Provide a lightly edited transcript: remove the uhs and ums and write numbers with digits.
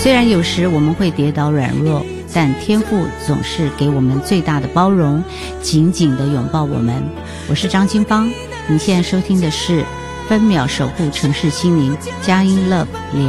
虽然有时我们会跌倒软弱，但天父总是给我们最大的包容，紧紧地拥抱我们。我是张金芳，你现在收听的是分秒守护城市心灵佳音 Love